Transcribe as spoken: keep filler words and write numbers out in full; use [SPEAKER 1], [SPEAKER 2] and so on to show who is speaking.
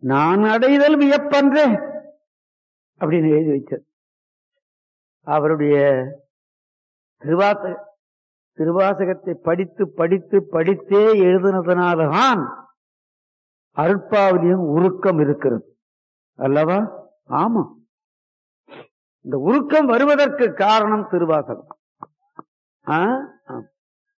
[SPEAKER 1] நான் அடைதல் வியப்பன்றே அப்படின்னு எழுதி வச்சார். அவருடைய திருவாசக திருவாசகத்தை படித்து படித்து படித்தே எழுதினதுனால்தான் அருட்பாவிலையும் உருக்கம் இருக்கிறது அல்லவா? ஆமா, இந்த உருக்கம் வருவதற்கு காரணம் திருவாசகம்.